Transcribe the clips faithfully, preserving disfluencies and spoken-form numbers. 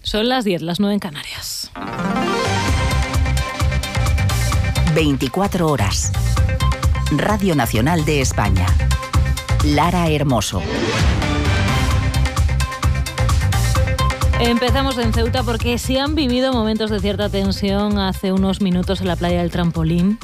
Son las diez, las nueve en Canarias. veinticuatro horas. Radio Nacional de España. Lara Hermoso. Empezamos en Ceuta porque se han vivido momentos de cierta tensión hace unos minutos en la playa del Trampolín.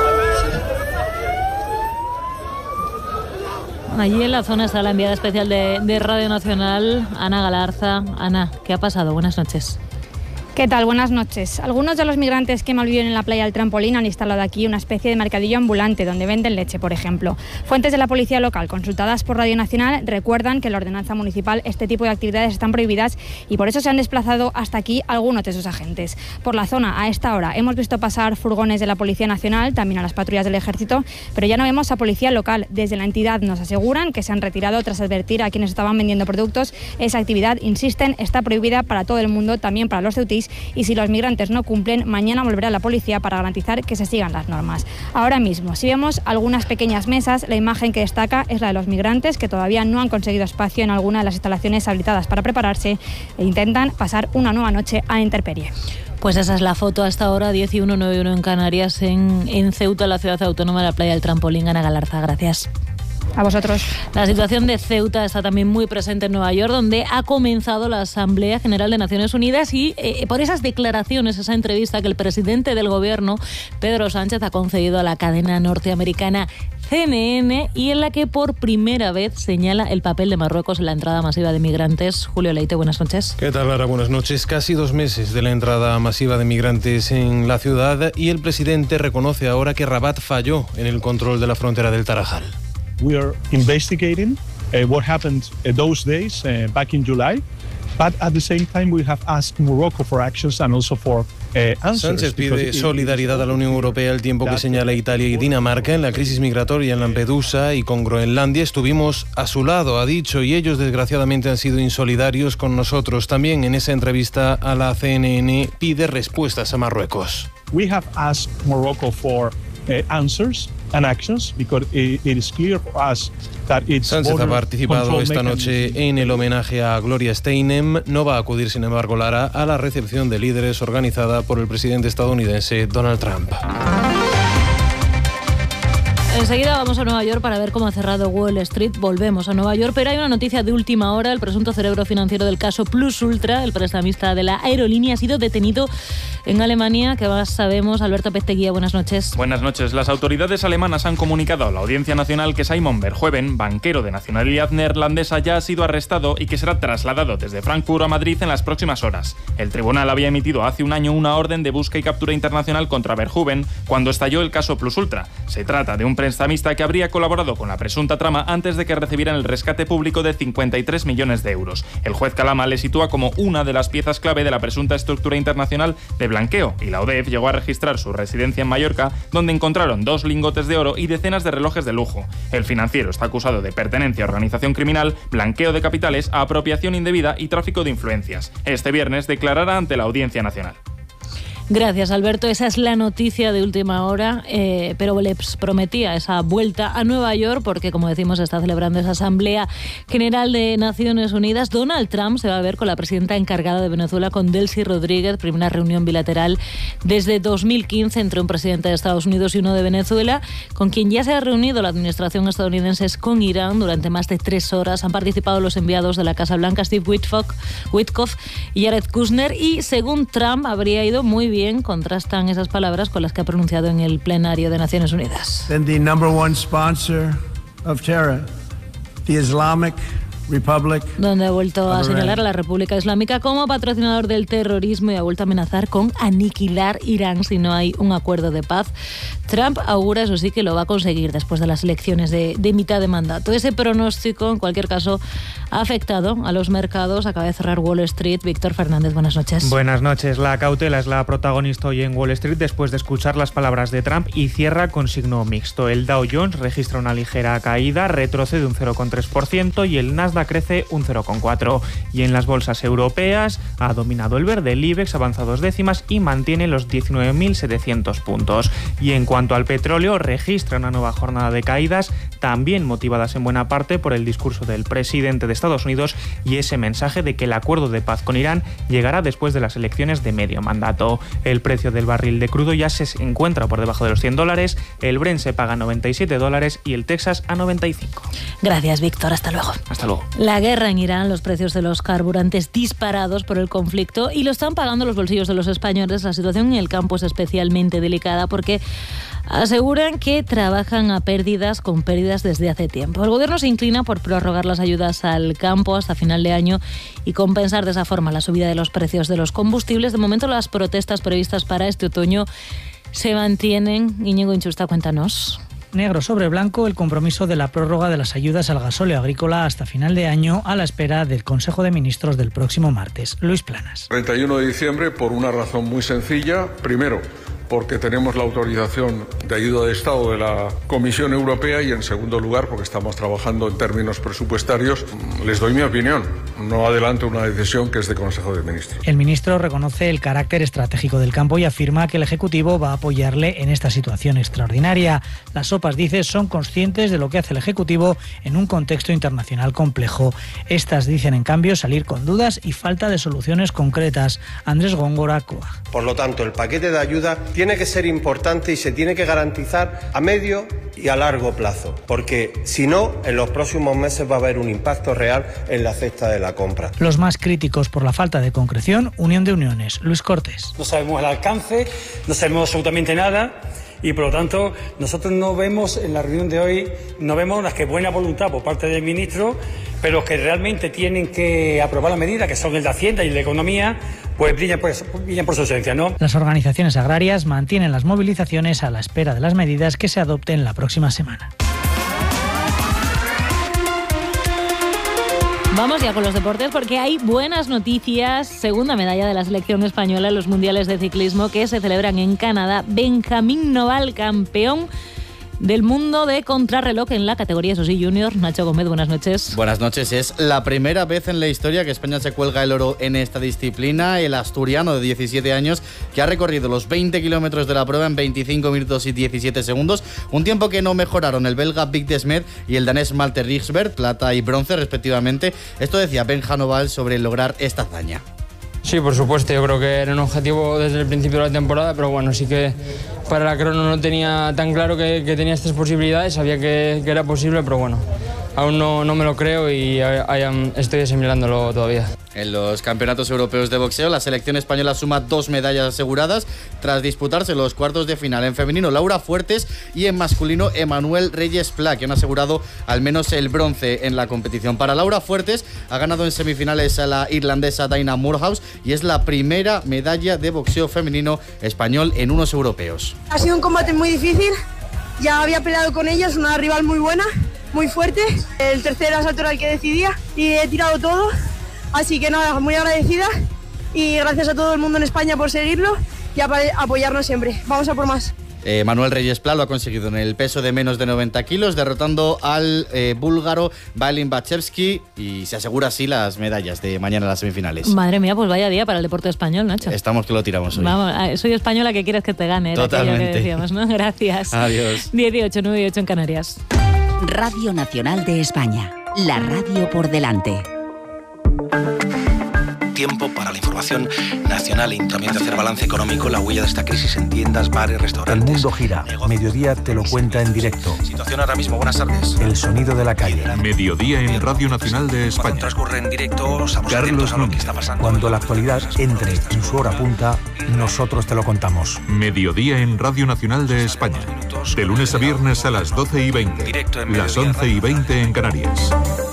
Allí en la zona está la enviada especial de, de Radio Nacional, Ana Galarza. Ana, ¿qué ha pasado? Buenas noches. ¿Qué tal? Buenas noches. Algunos de los migrantes que malviven en la playa del Trampolín han instalado aquí una especie de mercadillo ambulante donde venden leche, por ejemplo. Fuentes de la policía local consultadas por Radio Nacional recuerdan que en la ordenanza municipal este tipo de actividades están prohibidas y por eso se han desplazado hasta aquí algunos de esos agentes. Por la zona, a esta hora, hemos visto pasar furgones de la Policía Nacional, también a las patrullas del Ejército, pero ya no vemos a policía local. Desde la entidad nos aseguran que se han retirado tras advertir a quienes estaban vendiendo productos. Esa actividad, insisten, está prohibida para todo el mundo, también para los ceutís, y si los migrantes no cumplen, mañana volverá la policía para garantizar que se sigan las normas. Ahora mismo, si vemos algunas pequeñas mesas, la imagen que destaca es la de los migrantes que todavía no han conseguido espacio en alguna de las instalaciones habilitadas para prepararse e intentan pasar una nueva noche a la intemperie. Pues esa es la foto hasta ahora, diez y uno, nueve y uno en Canarias, en, en Ceuta, la ciudad autónoma de la playa del Trampolín. Ana Galarza, gracias. A vosotros. La situación de Ceuta está también muy presente en Nueva York, donde ha comenzado la Asamblea General de Naciones Unidas y eh, por esas declaraciones, esa entrevista que el presidente del gobierno, Pedro Sánchez, ha concedido a la cadena norteamericana C N N y en la que por primera vez señala el papel de Marruecos en la entrada masiva de migrantes. Julio Leite, buenas noches. ¿Qué tal, Lara? Buenas noches. Casi dos meses de la entrada masiva de migrantes en la ciudad y el presidente reconoce ahora que Rabat falló en el control de la frontera del Tarajal. We are investigating uh, what happened uh, those days uh, back in July, but at the same time we have asked Morocco for actions and also for uh, answers. Sánchez pide solidaridad a la Unión Europea al tiempo que señala Italia y Dinamarca en la crisis migratoria en Lampedusa y con Groenlandia. Estuvimos a su lado, ha dicho, y ellos desgraciadamente han sido insolidarios con nosotros. También en esa entrevista a la C N N pide respuestas a Marruecos. We have asked Morocco for uh, answers and actions because it, it is clear for us that it's Sánchez ha participado esta noche en el homenaje a Gloria Steinem. No va a acudir, sin embargo, Lara, a la recepción de líderes organizada por el presidente estadounidense Donald Trump. Enseguida vamos a Nueva York para ver cómo ha cerrado Wall Street. Volvemos a Nueva York, pero hay una noticia de última hora. El presunto cerebro financiero del caso Plus Ultra, el prestamista de la aerolínea, ha sido detenido en Alemania. ¿Qué más sabemos? Alberto Pesteguía, buenas noches. Buenas noches. Las autoridades alemanas han comunicado a la Audiencia Nacional que Simon Verhoeven, banquero de nacionalidad neerlandesa, ya ha sido arrestado y que será trasladado desde Frankfurt a Madrid en las próximas horas. El tribunal había emitido hace un año una orden de busca y captura internacional contra Verhoeven cuando estalló el caso Plus Ultra. Se trata de un prestamista que habría colaborado con la presunta trama antes de que recibieran el rescate público de cincuenta y tres millones de euros. El juez Calama le sitúa como una de las piezas clave de la presunta estructura internacional de blanqueo, y la O D E F llegó a registrar su residencia en Mallorca, donde encontraron dos lingotes de oro y decenas de relojes de lujo. El financiero está acusado de pertenencia a organización criminal, blanqueo de capitales, apropiación indebida y tráfico de influencias. Este viernes declarará ante la Audiencia Nacional. Gracias, Alberto. Esa es la noticia de última hora, eh, pero les prometía esa vuelta a Nueva York porque, como decimos, está celebrando esa Asamblea General de Naciones Unidas. Donald Trump se va a ver con la presidenta encargada de Venezuela, con Delcy Rodríguez, primera reunión bilateral desde dos mil quince entre un presidente de Estados Unidos y uno de Venezuela, con quien ya se ha reunido la administración estadounidense con Irán durante más de tres horas. Han participado los enviados de la Casa Blanca, Steve Witkoff, Witkoff y Jared Kushner, y según Trump habría ido muy bien. Bien, contrastan esas palabras con las que ha pronunciado en el plenario de Naciones Unidas. Then the number one sponsor of terror, the Islamic Republic, donde ha vuelto a señalar a la República Islámica como patrocinador del terrorismo y ha vuelto a amenazar con aniquilar Irán si no hay un acuerdo de paz. Trump augura, eso sí, que lo va a conseguir después de las elecciones de, de mitad de mandato. Ese pronóstico, en cualquier caso, ha afectado a los mercados. Acaba de cerrar Wall Street. Víctor Fernández, buenas noches. Buenas noches. La cautela es la protagonista hoy en Wall Street después de escuchar las palabras de Trump y cierra con signo mixto. El Dow Jones registra una ligera caída, retrocede un cero coma tres por ciento y el Nasdaq Nasdaq crece un cero coma cuatro. Y en las bolsas europeas ha dominado el verde. El IBEX avanza dos décimas y mantiene los diecinueve mil setecientos puntos. Y en cuanto al petróleo, registra una nueva jornada de caídas, también motivadas en buena parte por el discurso del presidente de Estados Unidos y ese mensaje de que el acuerdo de paz con Irán llegará después de las elecciones de medio mandato. El precio del barril de crudo ya se encuentra por debajo de los cien dólares, el Brent se paga a noventa y siete dólares y el Texas a noventa y cinco. Gracias, Víctor. Hasta luego. Hasta luego. La guerra en Irán, los precios de los carburantes disparados por el conflicto y lo están pagando los bolsillos de los españoles. La situación en el campo es especialmente delicada porque aseguran que trabajan a pérdidas con pérdidas desde hace tiempo. El gobierno se inclina por prorrogar las ayudas al campo hasta final de año y compensar de esa forma la subida de los precios de los combustibles. De momento las protestas previstas para este otoño se mantienen. Íñigo Inchusta, cuéntanos. Negro sobre blanco el compromiso de la prórroga de las ayudas al gasóleo agrícola hasta final de año a la espera del Consejo de Ministros del próximo martes. Luis Planas. treinta y uno de diciembre por una razón muy sencilla. Primero, porque tenemos la autorización de ayuda de Estado de la Comisión Europea y en segundo lugar porque estamos trabajando en términos presupuestarios. Les doy mi opinión, no adelanto una decisión que es de Consejo de Ministros. El ministro reconoce el carácter estratégico del campo y afirma que el Ejecutivo va a apoyarle en esta situación extraordinaria. Las sopas, dice, son conscientes de lo que hace el Ejecutivo en un contexto internacional complejo. Estas dicen, en cambio, salir con dudas y falta de soluciones concretas. Andrés Góngora, C O A G. Por lo tanto, el paquete de ayuda tiene que ser importante y se tiene que garantizar a medio y a largo plazo, porque si no, en los próximos meses va a haber un impacto real en la cesta de la compra. Los más críticos por la falta de concreción, Unión de Uniones. Luis Cortés. No sabemos el alcance, no sabemos absolutamente nada. Y por lo tanto, nosotros no vemos en la reunión de hoy, no vemos más que buena voluntad por parte del ministro, pero que realmente tienen que aprobar las medidas, que son el de Hacienda y el de Economía, pues brillan por, brillan por su ausencia, ¿no? Las organizaciones agrarias mantienen las movilizaciones a la espera de las medidas que se adopten la próxima semana. Vamos ya con los deportes porque hay buenas noticias. Segunda medalla de la selección española en los mundiales de ciclismo que se celebran en Canadá. Benjamín Noval, campeón del mundo de contrarreloj en la categoría, eso sí, junior. Nacho Gómez, buenas noches. Buenas noches. Es la primera vez en la historia que España se cuelga el oro en esta disciplina. El asturiano de diecisiete años que ha recorrido los veinte kilómetros de la prueba en veinticinco minutos y diecisiete segundos, un tiempo que no mejoraron el belga Big de Smet y el danés Malte Riksberg, plata y bronce respectivamente. Esto decía Benja Noval sobre lograr esta hazaña. Sí, por supuesto, yo creo que era un objetivo desde el principio de la temporada, pero bueno, sí que para la crono no tenía tan claro que, que tenía estas posibilidades, sabía que, que era posible, pero bueno, aún no, no me lo creo y I, I, estoy asimilándolo todavía. En los campeonatos europeos de boxeo, la selección española suma dos medallas aseguradas tras disputarse los cuartos de final. En femenino, Laura Fuertes, y en masculino, Emanuel Reyes Pla, que han asegurado al menos el bronce en la competición. Para Laura Fuertes, ha ganado en semifinales a la irlandesa Dina Moorhouse y es la primera medalla de boxeo femenino español en unos europeos. Ha sido un combate muy difícil, ya había peleado con ella, es una rival muy buena, muy fuerte. El tercer asalto era el que decidía y he tirado todo. Así que nada, muy agradecida y gracias a todo el mundo en España por seguirlo y apoyarnos siempre. Vamos a por más. Eh, Manuel Reyes Pla lo ha conseguido en el peso de menos de noventa kilos, derrotando al eh, búlgaro Valim Bachevsky y se asegura así las medallas de mañana en las semifinales. Madre mía, pues vaya día para el deporte español, Nacho. Estamos que lo tiramos hoy. Vamos, soy española, que quieres que te gane. Era Totalmente. Que decíamos, ¿no? Gracias. Adiós. dieciocho, nueve y ocho en Canarias. Radio Nacional de España. La radio por delante. Tiempo para la información nacional y también de hacer balance económico, la huella de esta crisis en tiendas, bares, restaurantes. El mundo gira. Mediodía te lo cuenta en directo. Situación ahora mismo, buenas tardes. El sonido de la calle. Mediodía en Radio Nacional de España. Cuando transcurre en directo, estamos Carlos atentos a lo Núñez. que está pasando. Cuando la actualidad entre en su hora punta, nosotros te lo contamos. Mediodía en Radio Nacional de España. De lunes a viernes a las doce y veinte. Las once y veinte en Canarias.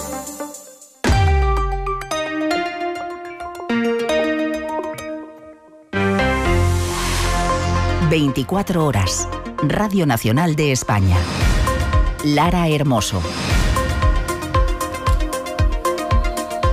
veinticuatro horas. Radio Nacional de España. Lara Hermoso.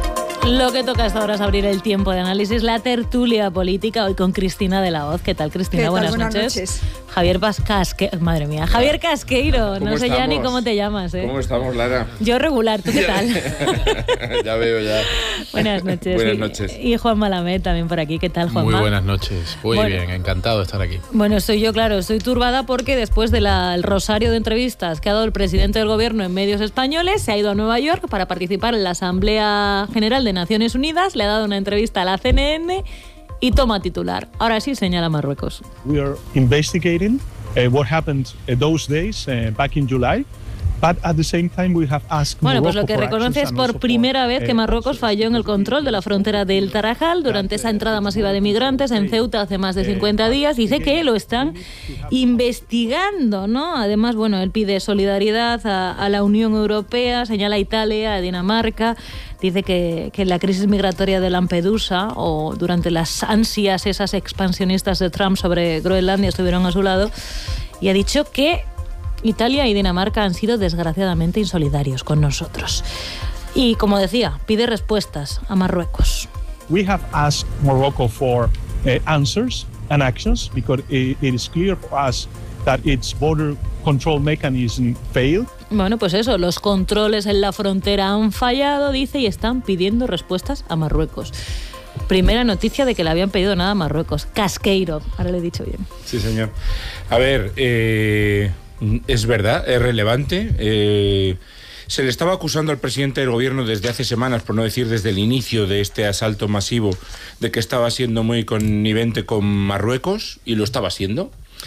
Lo que toca hasta ahora es abrir el tiempo de análisis, la tertulia política, hoy con Cristina de la Hoz. ¿Qué tal, Cristina? ¿Qué tal? Buenas, Buenas noches. noches. Javier Pascasque... Madre mía, Javier Casqueiro. No sé estamos? ya ni cómo te llamas, ¿eh? ¿Cómo estamos, Lara? Yo regular, ¿tú qué tal? Ya veo, ya. Buenas noches. Buenas y, noches. Y Juan Malamed también por aquí. ¿Qué tal, Juanma? Muy buenas noches. Muy bueno, bien, encantado de estar aquí. Bueno, estoy yo, claro, estoy turbada porque después del rosario de entrevistas que ha dado el presidente del gobierno en medios españoles, se ha ido a Nueva York para participar en la Asamblea General de Naciones Unidas, le ha dado una entrevista a la C N N y toma titular. Ahora sí señala Marruecos. We are investigating uh, what happened uh, those days uh, back in July. But at the same time we have asked bueno, pues lo Morocco que for reconoce es actions and por also primera for, vez que eh, Marruecos falló en el control de la frontera del Tarajal durante esa entrada masiva de migrantes en Ceuta hace más de cincuenta días. Dice que lo están investigando, ¿no? Además, bueno, él pide solidaridad a, a la Unión Europea, señala a Italia, a Dinamarca. Dice que, que la crisis migratoria de Lampedusa o durante las ansias esas expansionistas de Trump sobre Groenlandia estuvieron a su lado, y ha dicho que Italia y Dinamarca han sido desgraciadamente insolidarios con nosotros. Y como decía, pide respuestas a Marruecos. We have asked Morocco for uh, answers and actions because it, it is clear for us that its border control mechanism failed. Bueno, pues eso, los controles en la frontera han fallado, dice, y están pidiendo respuestas a Marruecos. Primera noticia de que le habían pedido nada a Marruecos. Casqueiro, ahora le he dicho bien. Sí, señor. A ver, eh, es verdad, es relevante. Eh, se le estaba acusando al presidente del gobierno desde hace semanas, por no decir desde el inicio de este asalto masivo, de que estaba siendo muy connivente con Marruecos, y lo estaba siendo.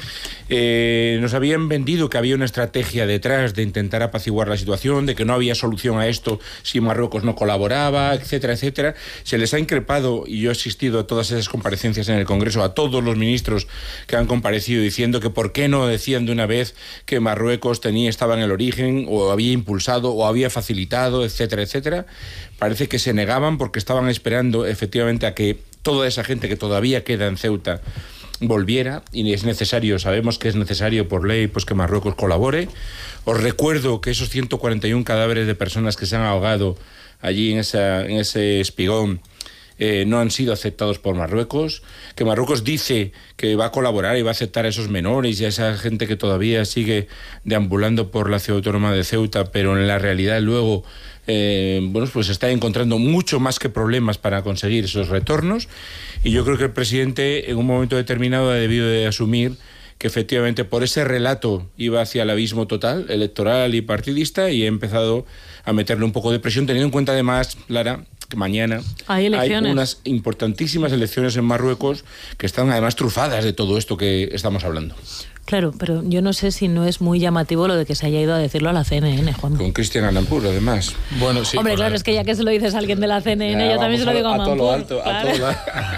Eh, nos habían vendido que había una estrategia detrás de intentar apaciguar la situación, de que no había solución a esto si Marruecos no colaboraba, etcétera, etcétera. Se les ha increpado, y yo he asistido a todas esas comparecencias en el Congreso, a todos los ministros que han comparecido, diciendo que por qué no decían de una vez que Marruecos tenía, estaba en el origen, o había impulsado, o había facilitado, etcétera, etcétera. Parece que se negaban porque estaban esperando efectivamente a que toda esa gente que todavía queda en Ceuta volviera, y es necesario, sabemos que es necesario por ley, pues que Marruecos colabore. Os recuerdo que esos ciento cuarenta y uno cadáveres de personas que se han ahogado allí en, esa, en ese espigón eh, no han sido aceptados por Marruecos, que Marruecos dice que va a colaborar y va a aceptar a esos menores y a esa gente que todavía sigue deambulando por la ciudad autónoma de Ceuta, pero en la realidad luego Eh, bueno, pues está encontrando mucho más que problemas para conseguir esos retornos, y yo creo que el presidente en un momento determinado ha debido de asumir que efectivamente por ese relato iba hacia el abismo total, electoral y partidista, y ha empezado a meterle un poco de presión, teniendo en cuenta además, Lara, que mañana hay, hay unas importantísimas elecciones en Marruecos que están además trufadas de todo esto que estamos hablando. Claro, pero yo no sé si no es muy llamativo lo de que se haya ido a decirlo a la C N N, Juan. Con Cristian Amanpour, además. Bueno, sí. Hombre, claro, la... es que ya que se lo dices a alguien de la C N N, ya, yo también se lo digo a Amanpour. A todo lo alto, claro. a todo lo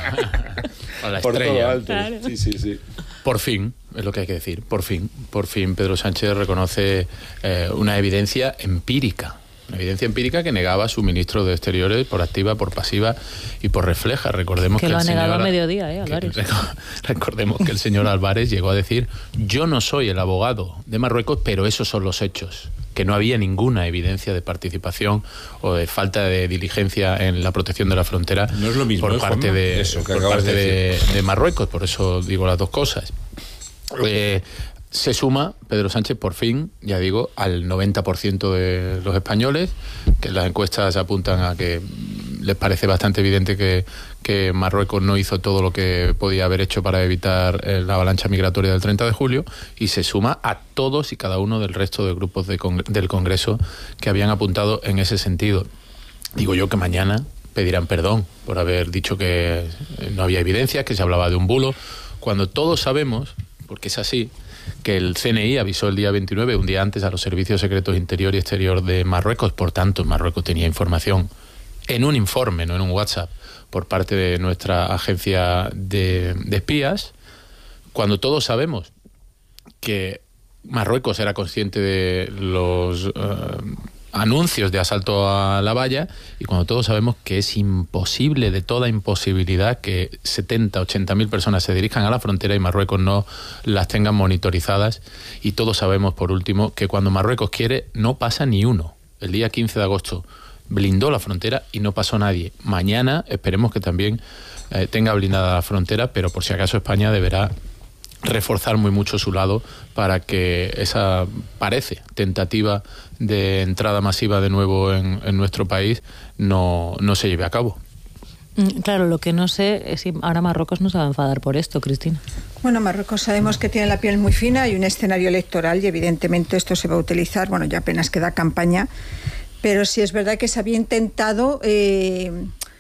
a la Por estrella. todo alto. Claro. Sí, sí, sí. Por fin, es lo que hay que decir, por fin, por fin Pedro Sánchez reconoce eh, una evidencia empírica. Una evidencia empírica que negaba su ministro de Exteriores por activa, por pasiva y por refleja. Recordemos que, que lo el ha negado señor, a mediodía, ¿eh, Álvarez? Que, recordemos que el señor Álvarez llegó a decir: yo no soy el abogado de Marruecos, pero esos son los hechos. Que no había ninguna evidencia de participación o de falta de diligencia en la protección de la frontera no es lo mismo, por ¿eh, parte, de, Eso, que por parte de, de Marruecos. Por eso digo las dos cosas. Eh, Se suma Pedro Sánchez, por fin, ya digo, al noventa por ciento de los españoles, que las encuestas apuntan a que les parece bastante evidente que, que Marruecos no hizo todo lo que podía haber hecho para evitar la avalancha migratoria del treinta de julio, y se suma a todos y cada uno del resto de grupos de congre- del Congreso que habían apuntado en ese sentido. Digo yo que mañana pedirán perdón por haber dicho que no había evidencias, que se hablaba de un bulo, cuando todos sabemos, porque es así, que el C N I avisó el día veintinueve, un día antes, a los servicios secretos interior y exterior de Marruecos. Por tanto, Marruecos tenía información en un informe, no en un WhatsApp, por parte de nuestra agencia de, de espías, cuando todos sabemos que Marruecos era consciente de los uh, anuncios de asalto a la valla, y cuando todos sabemos que es imposible, de toda imposibilidad, que setenta, ochenta mil personas se dirijan a la frontera y Marruecos no las tengan monitorizadas, y todos sabemos, por último, que cuando Marruecos quiere no pasa ni uno. El día quince de agosto blindó la frontera y no pasó nadie. Mañana esperemos que también eh, tenga blindada la frontera, pero por si acaso España deberá reforzar muy mucho su lado para que esa, parece, tentativa de entrada masiva de nuevo en, en nuestro país no, no se lleve a cabo. Claro, lo que no sé es si ahora Marruecos no se va a enfadar por esto, Cristina. Bueno, Marruecos sabemos que tiene la piel muy fina, hay un escenario electoral y evidentemente esto se va a utilizar, bueno, ya apenas queda campaña, pero sí es verdad que se había intentado eh,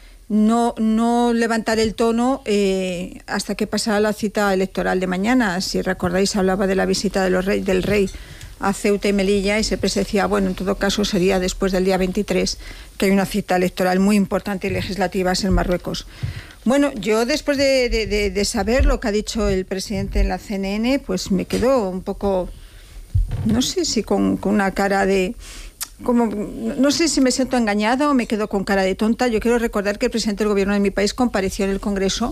no, no levantar el tono eh, hasta que pasara la cita electoral de mañana. Si recordáis, hablaba de la visita de los rey, del rey a Ceuta y Melilla y siempre se decía, bueno, en todo caso sería después del día veintitrés, que hay una cita electoral muy importante y legislativa en Marruecos. Bueno, yo después de, de, de, de saber lo que ha dicho el presidente en la C N N, pues me quedo un poco, no sé si con, con una cara de... Como, no sé si me siento engañada o me quedo con cara de tonta. Yo quiero recordar que el presidente del gobierno de mi país compareció en el Congreso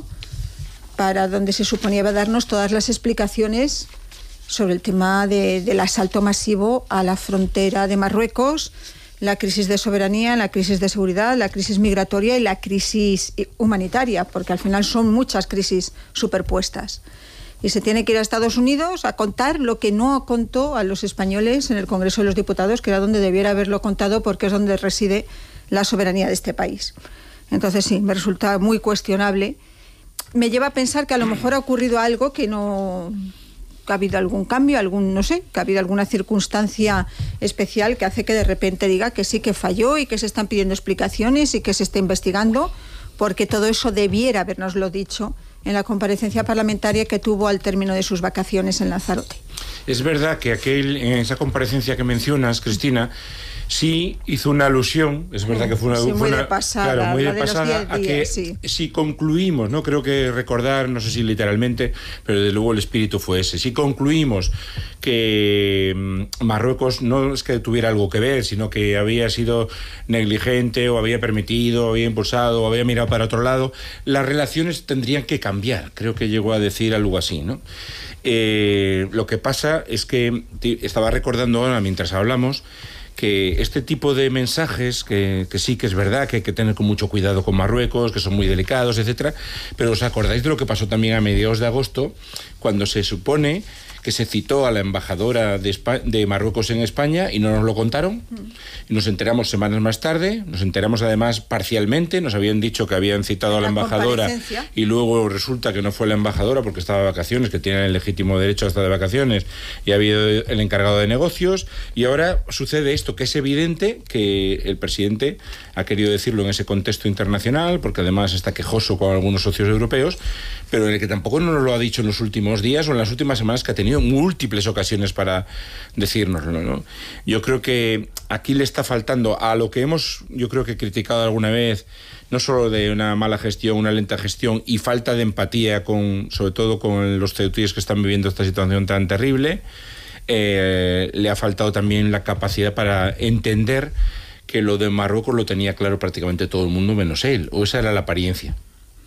para donde se suponía iba a darnos todas las explicaciones sobre el tema de, del asalto masivo a la frontera de Marruecos, la crisis de soberanía, la crisis de seguridad, la crisis migratoria y la crisis humanitaria, porque al final son muchas crisis superpuestas. Y se tiene que ir a Estados Unidos a contar lo que no contó a los españoles en el Congreso de los Diputados, que era donde debiera haberlo contado, porque es donde reside la soberanía de este país. Entonces sí, me resulta muy cuestionable. Me lleva a pensar que a lo mejor ha ocurrido algo que no... que ha habido algún cambio, algún, no sé, que ha habido alguna circunstancia especial que hace que de repente diga que sí que falló y que se están pidiendo explicaciones y que se está investigando, porque todo eso debiera habernoslo dicho en la comparecencia parlamentaria que tuvo al término de sus vacaciones en Lanzarote. Es verdad que aquel, en esa comparecencia que mencionas, Cristina, sí hizo una alusión, es verdad que fue una... Sí, muy fue una, de pasada, claro, muy de, de pasada los a que días, sí. Si concluimos, no creo que recordar, no sé si literalmente, pero desde luego el espíritu fue ese. Si concluimos que Marruecos no es que tuviera algo que ver, sino que había sido negligente o había permitido, o había impulsado o había mirado para otro lado, las relaciones tendrían que cambiar. Creo que llegó a decir algo así, ¿no? Eh, lo que pasa es que estaba recordando ahora mientras hablamos que este tipo de mensajes, que, que sí que es verdad que hay que tener con mucho cuidado con Marruecos, que son muy delicados, etcétera, pero ¿os acordáis de lo que pasó también a mediados de agosto, cuando se supone que se citó a la embajadora de, Espa- de Marruecos en España y no nos lo contaron? Y nos enteramos semanas más tarde, nos enteramos además parcialmente, nos habían dicho que habían citado a la embajadora y luego resulta que no fue la embajadora porque estaba de vacaciones, que tiene el legítimo derecho a estar de vacaciones, y ha habido el encargado de negocios, y ahora sucede esto, que es evidente que el presidente ha querido decirlo en ese contexto internacional, porque además está quejoso con algunos socios europeos, pero en el que tampoco nos lo ha dicho en los últimos días o en las últimas semanas, que ha tenido múltiples ocasiones para decírnoslo, ¿no? Yo creo que aquí le está faltando a lo que hemos, yo creo que criticado alguna vez, no solo de una mala gestión, una lenta gestión y falta de empatía con, sobre todo con los ceutíes que están viviendo esta situación tan terrible, eh, le ha faltado también la capacidad para entender que lo de Marruecos lo tenía claro prácticamente todo el mundo menos él, o esa era la apariencia.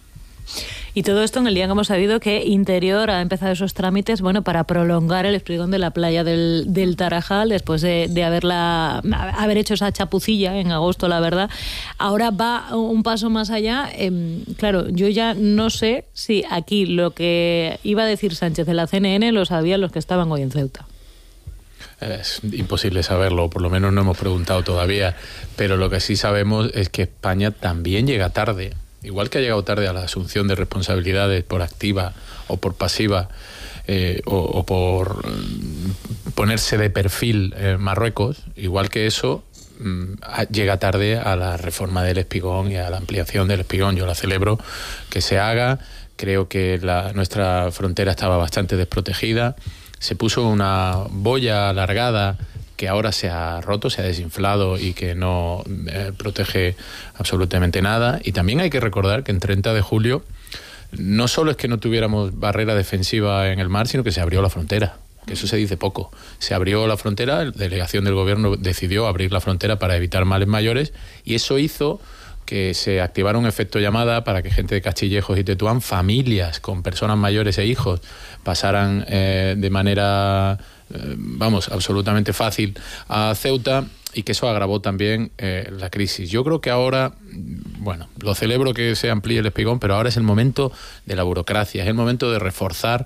Y todo esto en el día que hemos sabido que Interior ha empezado esos trámites, bueno, para prolongar el espigón de la playa del, del Tarajal, después de, de haberla, haber hecho esa chapucilla en agosto, la verdad. Ahora va un paso más allá. Eh, claro, yo ya no sé si aquí lo que iba a decir Sánchez de la C N N lo sabían los que estaban hoy en Ceuta. Es imposible saberlo, por lo menos no hemos preguntado todavía, pero lo que sí sabemos es que España también llega tarde. Igual que ha llegado tarde a la asunción de responsabilidades por activa o por pasiva, eh, o, o por mm, ponerse de perfil en Marruecos, igual que eso, mm, llega tarde a la reforma del espigón y a la ampliación del espigón. Yo la celebro que se haga, creo que la, nuestra frontera estaba bastante desprotegida, se puso una boya alargada que ahora se ha roto, se ha desinflado y que no eh, protege absolutamente nada. Y también hay que recordar que en treinta de julio no solo es que no tuviéramos barrera defensiva en el mar, sino que se abrió la frontera, que eso se dice poco. Se abrió la frontera, la delegación del gobierno decidió abrir la frontera para evitar males mayores, y eso hizo que se activara un efecto llamada para que gente de Castillejos y Tetuán, familias con personas mayores e hijos, pasaran eh, de manera... vamos, absolutamente fácil a Ceuta, y que eso agravó también eh, la crisis. Yo creo que ahora, bueno, lo celebro que se amplíe el espigón, pero ahora es el momento de la burocracia, es el momento de reforzar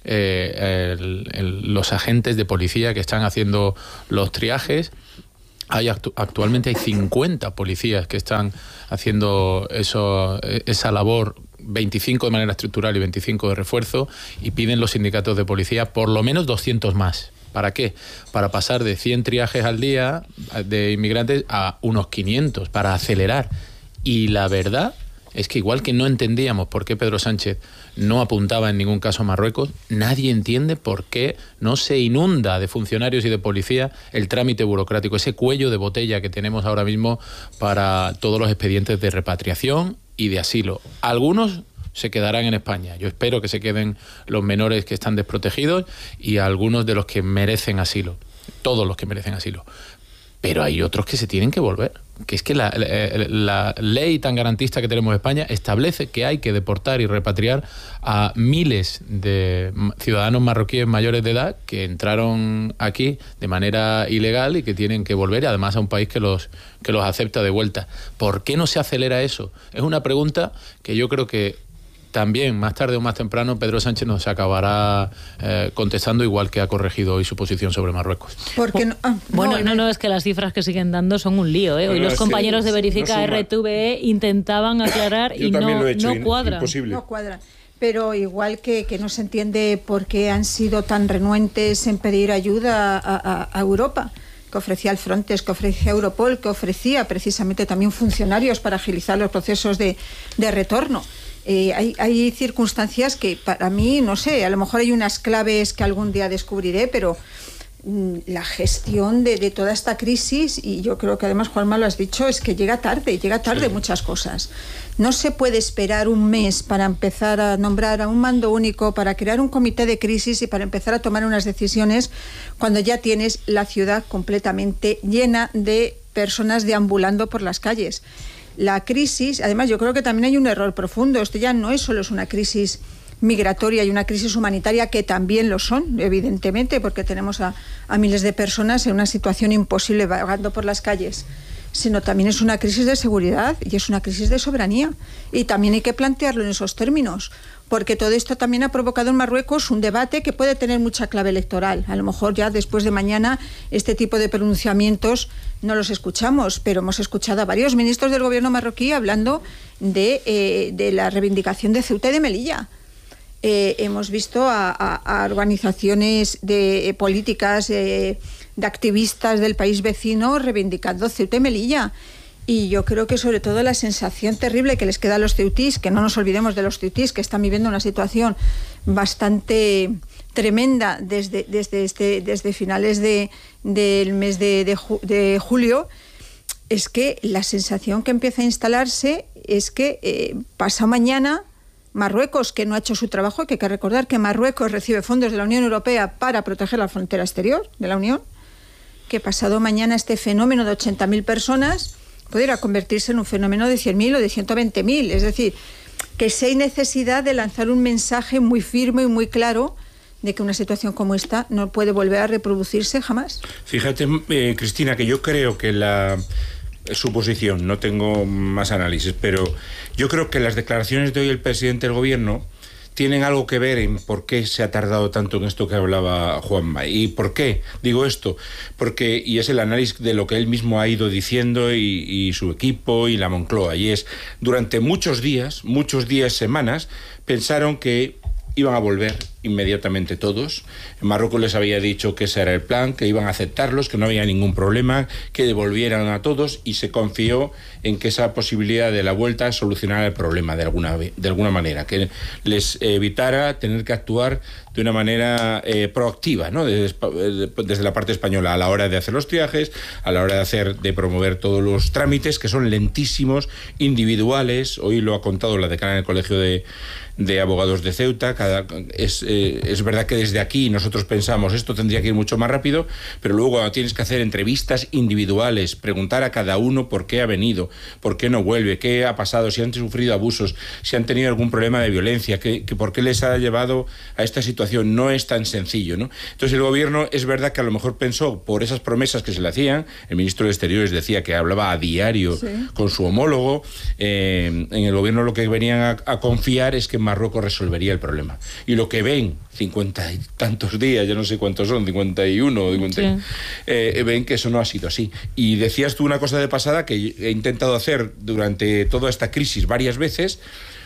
eh, el, el, los agentes de policía que están haciendo los triajes. Hay actu- actualmente hay cincuenta policías que están haciendo eso, esa labor, veinticinco de manera estructural y veinticinco de refuerzo, y piden los sindicatos de policía por lo menos doscientos más. ¿Para qué? Para pasar de cien triajes al día de inmigrantes a unos quinientos, para acelerar. Y la verdad es que igual que no entendíamos por qué Pedro Sánchez no apuntaba en ningún caso a Marruecos, nadie entiende por qué no se inunda de funcionarios y de policía el trámite burocrático, ese cuello de botella que tenemos ahora mismo para todos los expedientes de repatriación y de asilo. Algunos se quedarán en España. Yo espero que se queden los menores que están desprotegidos y algunos de los que merecen asilo, todos los que merecen asilo. Pero hay otros que se tienen que volver. Que es que la, la, la ley tan garantista que tenemos en España establece que hay que deportar y repatriar a miles de ciudadanos marroquíes mayores de edad que entraron aquí de manera ilegal y que tienen que volver, además a un país que los, que los acepta de vuelta. ¿Por qué no se acelera eso? Es una pregunta que yo creo que también, más tarde o más temprano, Pedro Sánchez nos acabará eh, contestando, igual que ha corregido hoy su posición sobre Marruecos. Porque no, ah, bueno, no, no, no, es que las cifras que siguen dando son un lío, ¿eh? Hoy no, los compañeros sí, de Verifica no R T V E intentaban aclarar y no, no cuadran. Imposible. No cuadran. Pero igual que, que no se entiende por qué han sido tan renuentes en pedir ayuda a, a, a Europa, que ofrecía el Frontex, que ofrecía Europol, que ofrecía precisamente también funcionarios para agilizar los procesos de, de retorno. Eh, hay, hay circunstancias que para mí, no sé, a lo mejor hay unas claves que algún día descubriré, pero mm, la gestión de, de toda esta crisis, y yo creo que además, Juanma, lo has dicho, es que llega tarde, llega tarde sí. muchas cosas. No se puede esperar un mes para empezar a nombrar a un mando único, para crear un comité de crisis y para empezar a tomar unas decisiones cuando ya tienes la ciudad completamente llena de personas deambulando por las calles. La crisis, además yo creo que también hay un error profundo, esto ya no es solo es una crisis migratoria y una crisis humanitaria, que también lo son, evidentemente, porque tenemos a, a miles de personas en una situación imposible vagando por las calles, sino también es una crisis de seguridad y es una crisis de soberanía, y también hay que plantearlo en esos términos, porque todo esto también ha provocado en Marruecos un debate que puede tener mucha clave electoral. A lo mejor ya después de mañana este tipo de pronunciamientos no los escuchamos, pero hemos escuchado a varios ministros del gobierno marroquí hablando de, eh, de la reivindicación de Ceuta y de Melilla. Eh, hemos visto a, a, a organizaciones de eh, políticas, eh, de activistas del país vecino reivindicando Ceuta y Melilla. Y yo creo que sobre todo la sensación terrible que les queda a los ceutís, que no nos olvidemos de los ceutís, que están viviendo una situación bastante tremenda desde, desde, este, desde finales de, del mes de, de, de julio, es que la sensación que empieza a instalarse es que eh, pasado mañana Marruecos, que no ha hecho su trabajo, que hay que recordar que Marruecos recibe fondos de la Unión Europea para proteger la frontera exterior de la Unión, que pasado mañana este fenómeno de ochenta mil personas pudiera convertirse en un fenómeno de cien mil o de ciento veinte mil. Es decir, que sí hay necesidad de lanzar un mensaje muy firme y muy claro de que una situación como esta no puede volver a reproducirse jamás. Fíjate, eh, Cristina, que yo creo que la suposición, no tengo más análisis, pero yo creo que las declaraciones de hoy del presidente del gobierno tienen algo que ver en por qué se ha tardado tanto en esto que hablaba Juanma. ¿Y por qué digo esto? Porque, y es el análisis de lo que él mismo ha ido diciendo y, y su equipo y la Moncloa, y es, durante muchos días, muchos días, semanas, pensaron que iban a volver inmediatamente todos. En Marruecos les había dicho que ese era el plan, que iban a aceptarlos, que no había ningún problema, que devolvieran a todos, y se confió en que esa posibilidad de la vuelta solucionara el problema de alguna, de alguna manera, que les evitara tener que actuar de una manera eh, proactiva, ¿no? Desde, desde la parte española, a la hora de hacer los triajes, a la hora de hacer, de promover todos los trámites, que son lentísimos, individuales. Hoy lo ha contado la decana del Colegio de, de Abogados de Ceuta, cada, es eh, es verdad que desde aquí nosotros pensamos esto tendría que ir mucho más rápido, pero luego cuando tienes que hacer entrevistas individuales, preguntar a cada uno por qué ha venido, por qué no vuelve, qué ha pasado, si han sufrido abusos, si han tenido algún problema de violencia, que, que por qué les ha llevado a esta situación, no es tan sencillo, ¿no? Entonces el gobierno es verdad que a lo mejor pensó por esas promesas que se le hacían, el ministro de Exteriores decía que hablaba a diario sí. con su homólogo, eh, en el gobierno lo que venían a, a confiar es que Marruecos resolvería el problema. Y lo que ven, cincuenta y tantos días, ya no sé cuántos son, cincuenta y uno, cincuenta, sí. eh, ven que eso no ha sido así. Y decías tú una cosa de pasada que he intentado hacer durante toda esta crisis varias veces,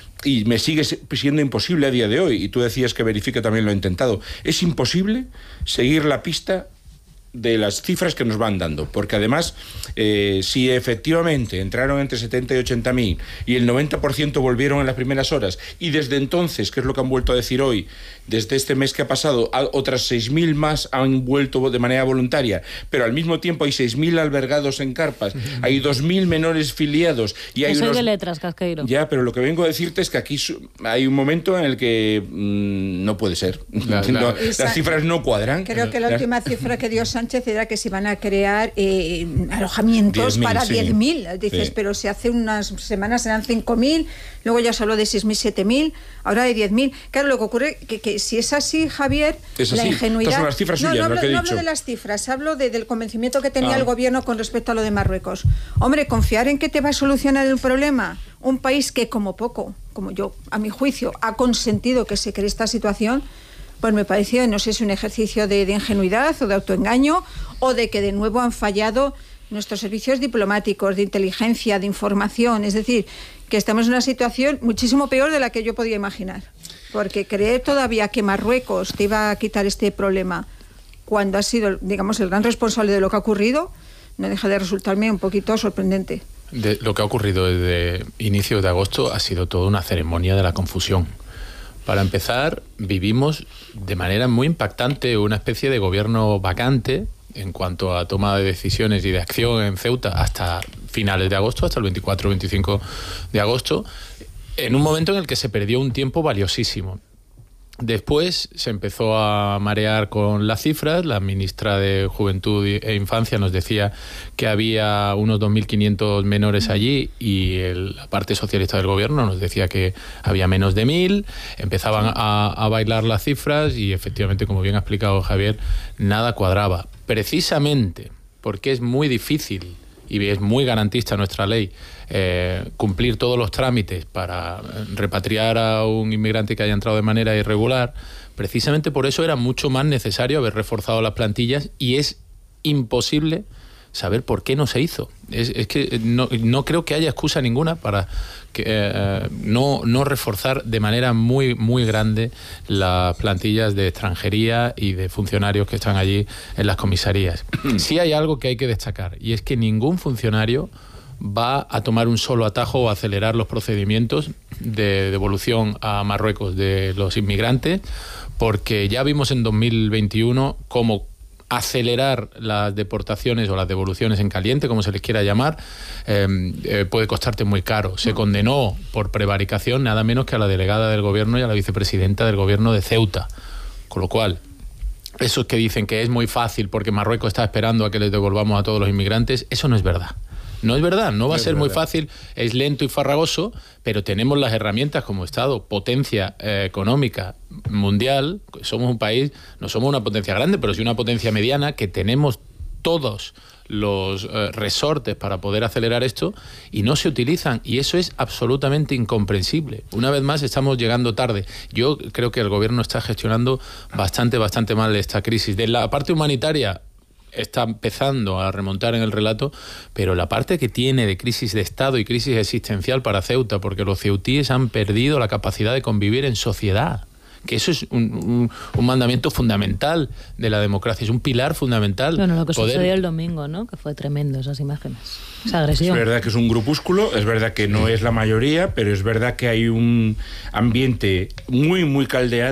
y me sigue siendo imposible a día de hoy, y tú decías que Verifique también lo ha intentado. Es imposible seguir la pista de las cifras que nos van dando, porque además eh, si efectivamente entraron entre setenta y ochenta mil y el noventa por ciento volvieron en las primeras horas, y desde entonces, que es lo que han vuelto a decir hoy, desde este mes que ha pasado, otras seis mil más han vuelto de manera voluntaria, pero al mismo tiempo hay seis mil albergados en carpas, uh-huh. hay dos mil menores filiados y hay Eso unos... de letras, Casqueiro. Ya, pero lo que vengo a decirte es que aquí hay un momento en el que mmm, no puede ser. La, la... No, las cifras no cuadran. Creo que la las... última cifra que dio Sánchez era que se iban a crear eh, alojamientos diez mil, para sí. diez mil. Dices, sí. pero si hace unas semanas eran cinco mil, luego ya se habló de seis mil, siete mil, ahora de diez mil. Claro, lo que ocurre que, que si es así, Javier, es así. La ingenuidad... Estas son las cifras no, suyas, no, hablo, lo que he no dicho. hablo de las cifras, hablo de, del convencimiento que tenía ah. el gobierno con respecto a lo de Marruecos. Hombre, confiar en que te va a solucionar el problema un país que como poco, como yo, a mi juicio, ha consentido que se cree esta situación, pues me pareció, no sé si un ejercicio de, de ingenuidad o de autoengaño, o de que de nuevo han fallado nuestros servicios diplomáticos, de inteligencia, de información. Es decir, que estamos en una situación muchísimo peor de la que yo podía imaginar. Porque creer todavía que Marruecos te iba a quitar este problema cuando ha sido, digamos, el gran responsable de lo que ha ocurrido, no deja de resultarme un poquito sorprendente. De lo que ha ocurrido desde inicios de agosto ha sido toda una ceremonia de la confusión. Para empezar, vivimos de manera muy impactante una especie de gobierno vacante en cuanto a toma de decisiones y de acción en Ceuta hasta finales de agosto, hasta el veinticuatro o veinticinco de agosto, en un momento en el que se perdió un tiempo valiosísimo. Después se empezó a marear con las cifras. La ministra de Juventud e Infancia nos decía que había unos dos mil quinientos menores allí y el, la parte socialista del gobierno nos decía que había menos de mil. Empezaban a, a bailar las cifras y efectivamente, como bien ha explicado Javier, nada cuadraba. Precisamente porque es muy difícil y es muy garantista nuestra ley eh, cumplir todos los trámites para repatriar a un inmigrante que haya entrado de manera irregular, precisamente por eso era mucho más necesario haber reforzado las plantillas, y es imposible saber por qué no se hizo. Es, es que no, no creo que haya excusa ninguna para que, eh, no, no reforzar de manera muy, muy grande las plantillas de extranjería y de funcionarios que están allí en las comisarías. Sí hay algo que hay que destacar, y es que ningún funcionario va a tomar un solo atajo o acelerar los procedimientos de devolución a Marruecos de los inmigrantes, porque ya vimos en dos mil veintiuno cómo acelerar las deportaciones o las devoluciones en caliente, como se les quiera llamar, eh, eh, puede costarte muy caro. Se condenó por prevaricación nada menos que a la delegada del gobierno y a la vicepresidenta del gobierno de Ceuta. Con lo cual, esos que dicen que es muy fácil porque Marruecos está esperando a que les devolvamos a todos los inmigrantes, eso no es verdad. No es verdad, no va a ser muy fácil, es lento y farragoso, pero tenemos las herramientas como Estado, potencia eh, económica mundial. Somos un país, no somos una potencia grande, pero sí una potencia mediana, que tenemos todos los eh, resortes para poder acelerar esto y no se utilizan, y eso es absolutamente incomprensible. Una vez más estamos llegando tarde. Yo creo que el gobierno está gestionando bastante, bastante mal esta crisis. De la parte humanitaria está empezando a remontar en el relato, pero la parte que tiene de crisis de Estado y crisis existencial para Ceuta, porque los ceutíes han perdido la capacidad de convivir en sociedad, que eso es un, un, un mandamiento fundamental de la democracia, es un pilar fundamental. Bueno, lo que poder... sucedió el domingo, ¿no? Que fue tremendo, esas imágenes, esa agresión. Es verdad que es un grupúsculo, es verdad que no es la mayoría, pero es verdad que hay un ambiente muy, muy caldeado,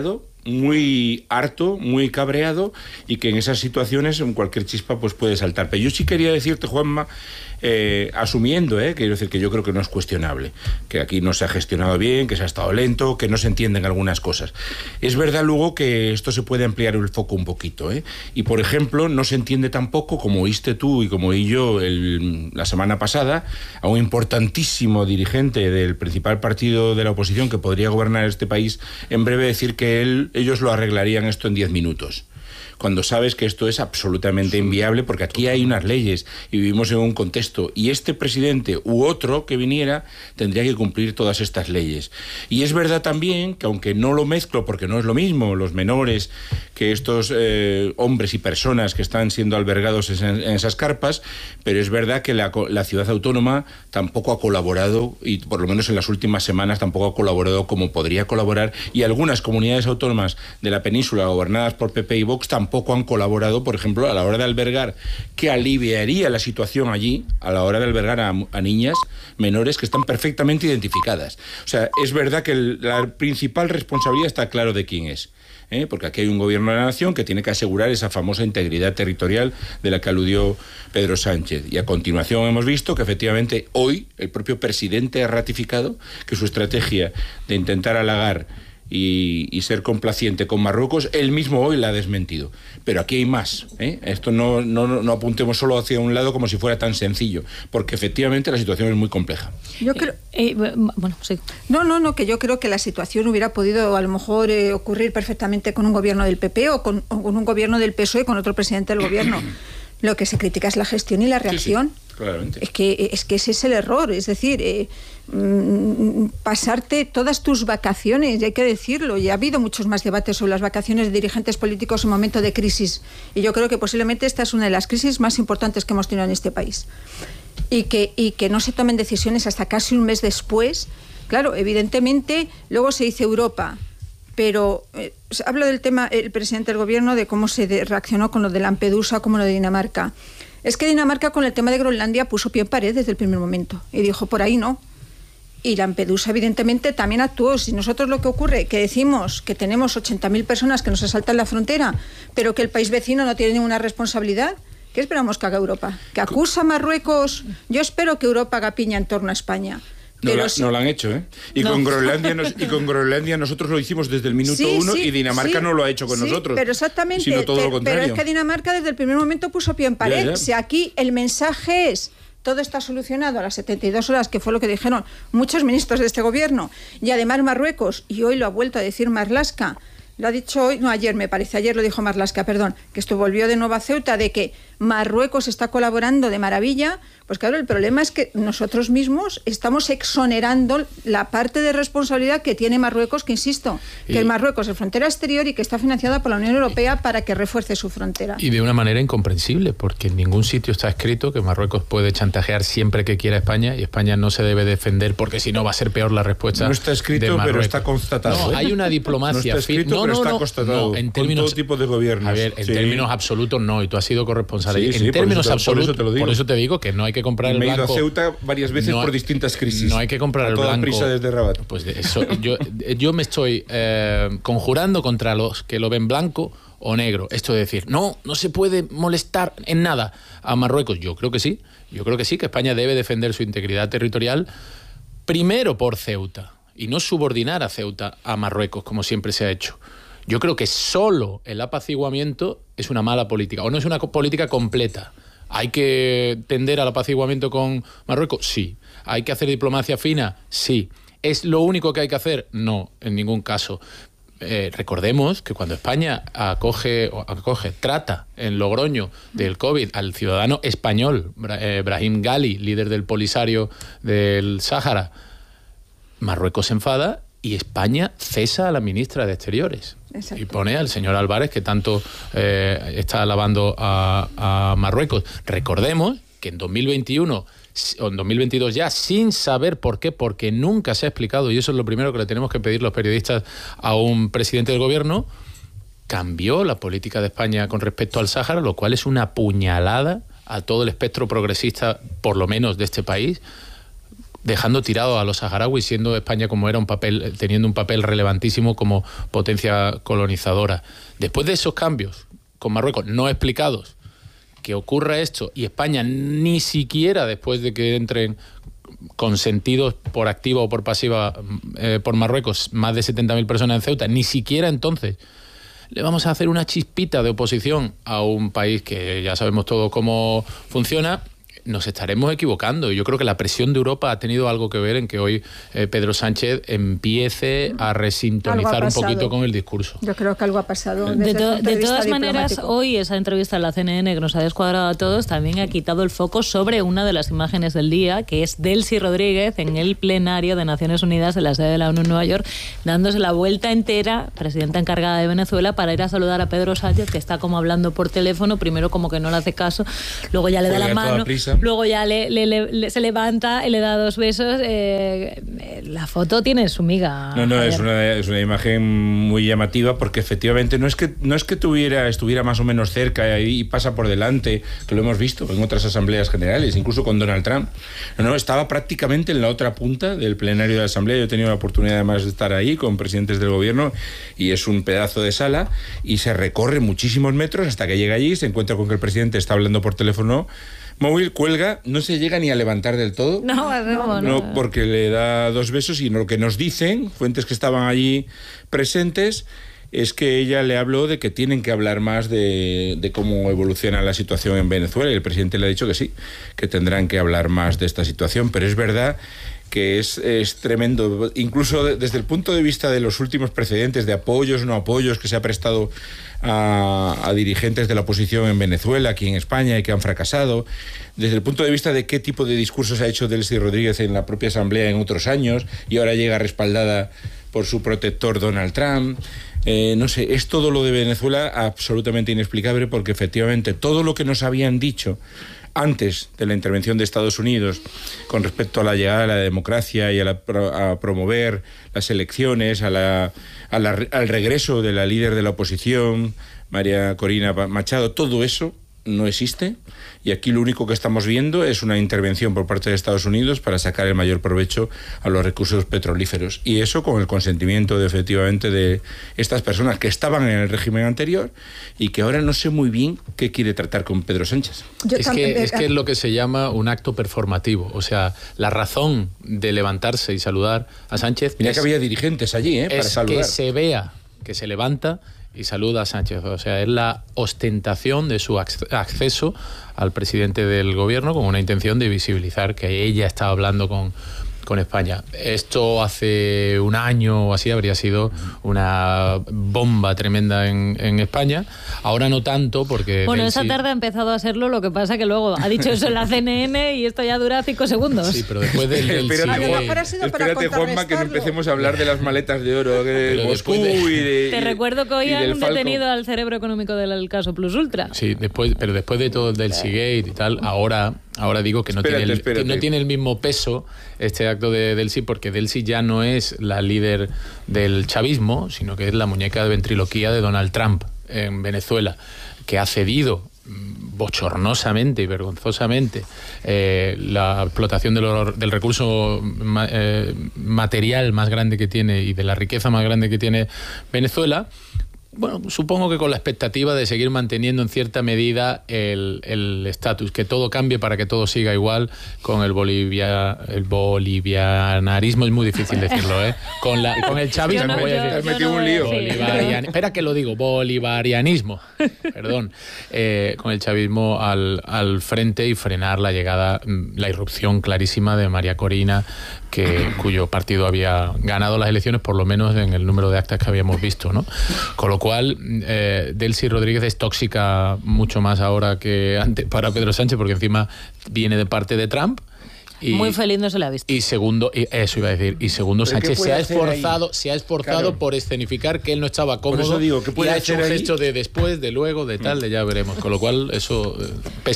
muy harto, muy cabreado y que en esas situaciones en cualquier chispa pues puede saltar. Pero yo sí quería decirte, Juanma, eh, asumiendo, eh, quiero decir que yo creo que no es cuestionable, que aquí no se ha gestionado bien, que se ha estado lento, que no se entienden algunas cosas. Es verdad luego que esto se puede ampliar el foco un poquito, ¿eh? Y por ejemplo, no se entiende tampoco, como oíste tú y como oí yo el, la semana pasada, a un importantísimo dirigente del principal partido de la oposición que podría gobernar este país en breve decir que él, ellos lo arreglarían esto en diez minutos. Cuando sabes que esto es absolutamente inviable, porque aquí hay unas leyes y vivimos en un contexto, y este presidente u otro que viniera tendría que cumplir todas estas leyes. Y es verdad también que, aunque no lo mezclo porque no es lo mismo los menores que estos eh, hombres y personas que están siendo albergados en, en esas carpas, pero es verdad que la, la ciudad autónoma tampoco ha colaborado, y por lo menos en las últimas semanas tampoco ha colaborado como podría colaborar, y algunas comunidades autónomas de la península gobernadas por P P y Vox tampoco tampoco han colaborado, por ejemplo, a la hora de albergar, que aliviaría la situación allí, a la hora de albergar a, a niñas menores que están perfectamente identificadas. O sea, es verdad que el, la principal responsabilidad está claro de quién es, ¿eh? Porque aquí hay un gobierno de la nación que tiene que asegurar esa famosa integridad territorial de la que aludió Pedro Sánchez. Y a continuación hemos visto que efectivamente hoy el propio presidente ha ratificado que su estrategia de intentar halagar Y, y ser complaciente con Marruecos, él mismo hoy la ha desmentido. Pero aquí hay más, ¿eh? Esto no, no, no apuntemos solo hacia un lado como si fuera tan sencillo, porque efectivamente la situación es muy compleja. Yo creo... Eh, eh, bueno, sí. No, no, no, que yo creo que la situación hubiera podido a lo mejor eh, ocurrir perfectamente con un gobierno del P P o con, o con un gobierno del P S O E con otro presidente del gobierno. Lo que se critica es la gestión y la reacción. Sí, sí, claramente. Es que, es que ese es el error, es decir, eh, mm, pasarte todas tus vacaciones, y hay que decirlo, y ha habido muchos más debates sobre las vacaciones de dirigentes políticos en momento de crisis, y yo creo que posiblemente esta es una de las crisis más importantes que hemos tenido en este país. Y que, y que no se tomen decisiones hasta casi un mes después. Claro, evidentemente, luego se dice Europa, pero eh, hablo del tema, el presidente del gobierno, de cómo se de, reaccionó con lo de Lampedusa, como lo de Dinamarca. Es que Dinamarca con el tema de Groenlandia puso pie en pared desde el primer momento y dijo, por ahí no. Y Lampedusa evidentemente también actuó. Si nosotros lo que ocurre, que decimos que tenemos ochenta mil personas que nos asaltan la frontera, pero que el país vecino no tiene ninguna responsabilidad, ¿qué esperamos que haga Europa? ¿Que acusa a Marruecos? Yo espero que Europa haga piña en torno a España. No, Pero la, si... no lo han hecho, ¿eh? Y, no. con Groenlandia nos, y con Groenlandia nosotros lo hicimos desde el minuto sí, uno sí, y Dinamarca sí, no lo ha hecho con sí, nosotros. Pero exactamente, sino todo pero, lo contrario. pero es que Dinamarca desde el primer momento puso pie en pared. Ya, ya. Si aquí el mensaje es todo está solucionado a las setenta y dos horas, que fue lo que dijeron muchos ministros de este gobierno, y además Marruecos, y hoy lo ha vuelto a decir Marlaska, lo ha dicho hoy, no ayer me parece, ayer lo dijo Marlaska, perdón, que esto volvió de nuevo a Ceuta, de que Marruecos está colaborando de maravilla. Pues claro, el problema es que nosotros mismos estamos exonerando la parte de responsabilidad que tiene Marruecos, que insisto, que y, el Marruecos es frontera exterior y que está financiada por la Unión Europea para que refuerce su frontera. Y de una manera incomprensible, porque en ningún sitio está escrito que Marruecos puede chantajear siempre que quiera a España, y España no se debe defender porque si no va a ser peor la respuesta. No está escrito, pero está constatado. No, ¿eh? hay una diplomacia. No está escrito, no, pero no, está no, constatado. No, en términos, con todo tipo de gobiernos. A ver, en sí. términos absolutos no, y tú has sido corresponsal. Sí, en sí, términos por absolutos, por, eso te lo digo. por eso te digo que no hay que comprar el Me blanco. Me he ido a Ceuta varias veces no, por distintas crisis. No hay que comprar a el toda blanco. prisa desde Rabat. Pues de eso, yo, yo me estoy eh, conjurando contra los que lo ven blanco o negro. Esto de decir, no, no se puede molestar en nada a Marruecos. Yo creo que sí. Yo creo que sí, que España debe defender su integridad territorial primero por Ceuta y no subordinar a Ceuta a Marruecos, como siempre se ha hecho. Yo creo que solo el apaciguamiento es una mala política, o no es una política completa. ¿Hay que tender al apaciguamiento con Marruecos? Sí. ¿Hay que hacer diplomacia fina? Sí. ¿Es lo único que hay que hacer? No, en ningún caso. Eh, recordemos que cuando España acoge, acoge, trata en Logroño del COVID al ciudadano español, eh, Brahim Ghali, líder del Polisario del Sáhara, Marruecos se enfada y España cesa a la ministra de Exteriores. Exacto. Y pone al señor Álvarez, que tanto eh, está alabando a, a Marruecos. Recordemos que en dos mil veintiuno o en dos mil veintidós ya, sin saber por qué, porque nunca se ha explicado, y eso es lo primero que le tenemos que pedir los periodistas a un presidente del gobierno, cambió la política de España con respecto al Sáhara, lo cual es una puñalada a todo el espectro progresista, por lo menos de este país, dejando tirado a los saharauis, siendo España como era un papel, teniendo un papel relevantísimo como potencia colonizadora. Después de esos cambios con Marruecos no explicados, que ocurra esto y España ni siquiera después de que entren consentidos por activa o por pasiva eh, por Marruecos más de setenta mil personas en Ceuta, ni siquiera entonces le vamos a hacer una chispita de oposición a un país que ya sabemos todo cómo funciona, nos estaremos equivocando. Y yo creo que la presión de Europa ha tenido algo que ver en que hoy eh, Pedro Sánchez empiece a resintonizar un poquito con el discurso. Yo creo que algo ha pasado. De, to, de, de todas maneras, hoy esa entrevista en la C N N que nos ha descuadrado a todos también ha quitado el foco sobre una de las imágenes del día, que es Delcy Rodríguez en el plenario de Naciones Unidas en la sede de la ONU en Nueva York, dándose la vuelta entera, presidenta encargada de Venezuela, para ir a saludar a Pedro Sánchez, que está como hablando por teléfono, primero como que no le hace caso, luego ya le da la mano, luego ya le, le, le, se levanta y le da dos besos. Eh, la foto tiene su miga. No, no, es una, es una imagen muy llamativa, porque efectivamente no es que no es que tuviera, estuviera más o menos cerca y pasa por delante, que lo hemos visto en otras asambleas generales, incluso con Donald Trump. No, no, estaba prácticamente en la otra punta del plenario de la asamblea. Yo he tenido la oportunidad además de estar ahí con presidentes del gobierno, y es un pedazo de sala, y se recorre muchísimos metros hasta que llega allí, se encuentra con que el presidente está hablando por teléfono móvil, cuelga, no se llega ni a levantar del todo. No, no, no. No, porque le da dos besos, y lo que nos dicen fuentes que estaban allí presentes es que ella le habló de que tienen que hablar más de, de cómo evoluciona la situación en Venezuela, y el presidente le ha dicho que sí, que tendrán que hablar más de esta situación, pero es verdad que es, es tremendo, incluso de, desde el punto de vista de los últimos precedentes de apoyos o no apoyos que se ha prestado a, a dirigentes de la oposición en Venezuela, aquí en España, y que han fracasado, desde el punto de vista de qué tipo de discursos ha hecho Delcy Rodríguez en la propia asamblea en otros años, y ahora llega respaldada por su protector Donald Trump. Eh, no sé, es todo lo de Venezuela absolutamente inexplicable, porque efectivamente todo lo que nos habían dicho antes de la intervención de Estados Unidos con respecto a la llegada a la democracia y a, la, a promover las elecciones, a la, a la, al regreso de la líder de la oposición, María Corina Machado, todo eso no existe, y aquí lo único que estamos viendo es una intervención por parte de Estados Unidos para sacar el mayor provecho a los recursos petrolíferos, y eso con el consentimiento de, efectivamente, de estas personas que estaban en el régimen anterior y que ahora no sé muy bien qué quiere tratar con Pedro Sánchez. Es que, es que es lo que se llama un acto performativo, o sea, la razón de levantarse y saludar a Sánchez. Mira es, que había dirigentes allí, ¿eh? Para es saludar. Que se vea que se levanta y saluda a Sánchez, o sea, es la ostentación de su acceso al presidente del gobierno con una intención de visibilizar que ella está hablando con, con España. Esto hace un año o así habría sido una bomba tremenda en, en España, ahora no tanto, porque... Bueno, Delcy... esa tarde ha empezado a serlo, lo que pasa que luego ha dicho eso en la C N N y esto ya dura cinco segundos. Sí, pero después del... del espérate, Juan, espérate Juanma, que no empecemos a hablar de las maletas de oro de Moscú de... y de... Te y, recuerdo que hoy han detenido al cerebro económico del caso Plus Ultra. Sí, después, pero después de todo el del Seagate y tal, ahora... Ahora digo que no, espérate, tiene el, que no tiene el mismo peso este acto de Delcy, porque Delcy ya no es la líder del chavismo, sino que es la muñeca de ventriloquía de Donald Trump en Venezuela, que ha cedido bochornosamente y vergonzosamente eh, la explotación de lo, del recurso ma, eh, material más grande que tiene y de la riqueza más grande que tiene Venezuela. Bueno, supongo que con la expectativa de seguir manteniendo en cierta medida el estatus, que todo cambie para que todo siga igual con el bolivia, el bolivianarismo, es muy difícil decirlo, ¿eh? Con la con el chavismo, no, voy a decir, metido no, un lío. Bolivarian, espera que lo digo, bolivarianismo, perdón, eh, con el chavismo al, al frente y frenar la llegada, la irrupción clarísima de María Corina, que cuyo partido había ganado las elecciones, por lo menos en el número de actas que habíamos visto, ¿no? Con lo cual, eh, Delcy Rodríguez es tóxica mucho más ahora que antes para Pedro Sánchez, porque encima viene de parte de Trump. Y, muy feliz no se le ha visto. Y segundo, y eso iba a decir, y segundo, Sánchez se ha esforzado, se ha esforzado claro. por escenificar que él no estaba cómodo. Por eso digo, ¿qué puede y ha hecho un ahí? gesto de después, de luego, de tal, de ya veremos. Con lo cual, eso eh, pesa.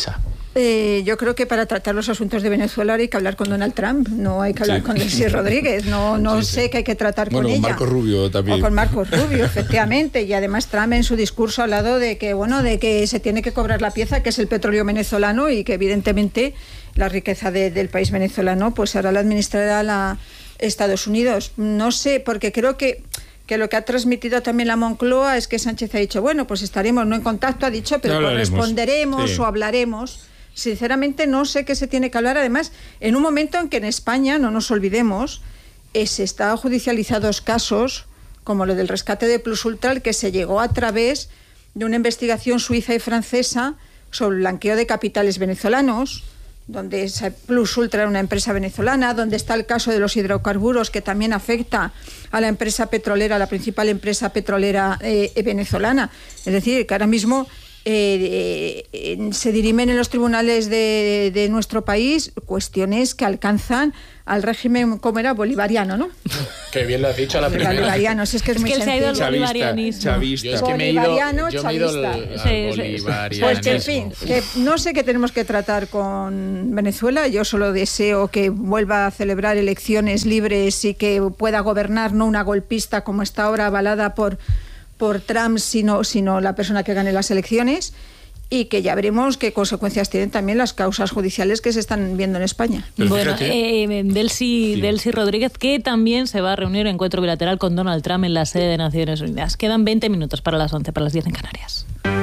Eh, yo creo que para tratar los asuntos de Venezuela hay que hablar con Donald Trump, no hay que hablar sí. con Delcy Rodríguez, no, no sí, sé sí. que hay que tratar bueno, con ella. Bueno, con Marco Rubio también. O con Marco Rubio, efectivamente, y además Trump en su discurso ha hablado de que, bueno, de que se tiene que cobrar la pieza, que es el petróleo venezolano, y que evidentemente la riqueza de, del país venezolano pues ahora la administrará la Estados Unidos. No sé, porque creo que que lo que ha transmitido también la Moncloa es que Sánchez ha dicho, bueno, pues estaremos no en contacto, ha dicho, pero no corresponderemos sí. o hablaremos. Sinceramente no sé qué se tiene que hablar. Además, en un momento en que en España, no nos olvidemos, eh, se están judicializados casos como lo del rescate de Plus Ultra, que se llegó a través de una investigación suiza y francesa sobre el blanqueo de capitales venezolanos, donde Plus Ultra era una empresa venezolana, donde está el caso de los hidrocarburos, que también afecta a la empresa petrolera, la principal empresa petrolera eh, venezolana. Es decir, que ahora mismo eh, eh, se dirimen en los tribunales de, de nuestro país cuestiones que alcanzan al régimen, como era, bolivariano, ¿no? Qué bien lo has dicho a la primera. Bolivariano, si es que es, es muy que sencillo. Se ha ido al bolivarianismo. Chavista. Yo es que me he ido, yo me he ido al, al sí, bolivarianismo. Pues en fin, que no sé qué tenemos que tratar con Venezuela. Yo solo deseo que vuelva a celebrar elecciones libres y que pueda gobernar, no una golpista como está ahora avalada por, por Trump, sino, sino la persona que gane las elecciones. Y que ya veremos qué consecuencias tienen también las causas judiciales que se están viendo en España. Pero bueno, eh, Delcy, sí. Delcy Rodríguez, que también se va a reunir en encuentro bilateral con Donald Trump en la sede de Naciones Unidas. Quedan veinte minutos para las once, para las diez en Canarias.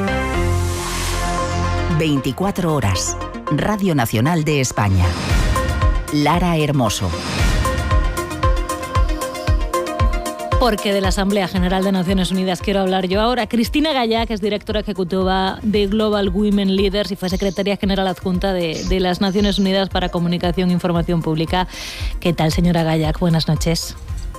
veinticuatro horas. Radio Nacional de España. Lara Hermoso. Porque de la Asamblea General de Naciones Unidas quiero hablar yo ahora. Cristina Gaya, que es directora ejecutiva de Global Women Leaders y fue secretaria general adjunta de, de las Naciones Unidas para Comunicación e Información Pública. ¿Qué tal, señora Gaya? Buenas noches.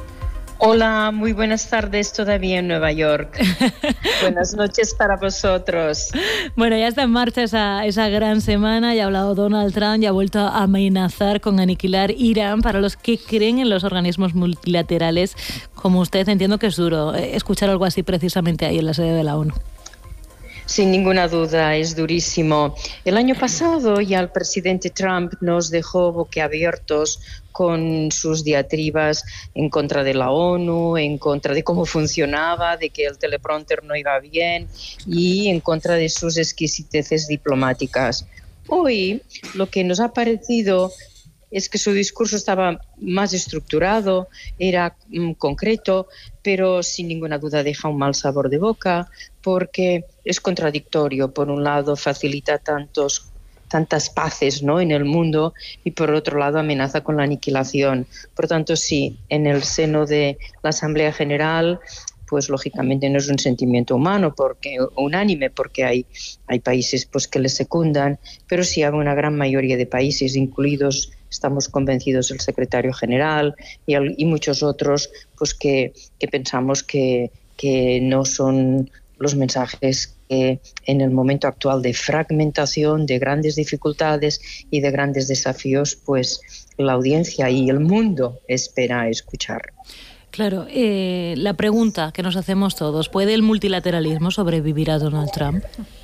Hola, muy buenas tardes todavía en Nueva York. Buenas noches para vosotros. Bueno, ya está en marcha esa, esa gran semana. Ya ha hablado Donald Trump, ya ha vuelto a amenazar con aniquilar Irán. Para los que creen en los organismos multilaterales, como usted, entiendo que es duro escuchar algo así precisamente ahí en la sede de la ONU. Sin ninguna duda, es durísimo. El año pasado ya el presidente Trump nos dejó boquiabiertos con sus diatribas en contra de la ONU, en contra de cómo funcionaba, de que el teleprompter no iba bien y en contra de sus exquisiteces diplomáticas. Hoy lo que nos ha parecido es que su discurso estaba más estructurado, era mm, concreto, pero sin ninguna duda deja un mal sabor de boca porque es contradictorio. Por un lado facilita tantos, tantas paces, ¿no?, en el mundo y por otro lado amenaza con la aniquilación. Por tanto, sí, en el seno de la Asamblea General, pues lógicamente no es un sentimiento humano, porque unánime, porque hay, hay países pues que le secundan, pero sí hay una gran mayoría de países, incluidos, estamos convencidos, el secretario general y, y muchos otros, pues que, que pensamos que, que no son los mensajes que en el momento actual de fragmentación, de grandes dificultades y de grandes desafíos, pues la audiencia y el mundo espera escuchar. Claro, eh, la pregunta que nos hacemos todos, ¿puede el multilateralismo sobrevivir a Donald Trump?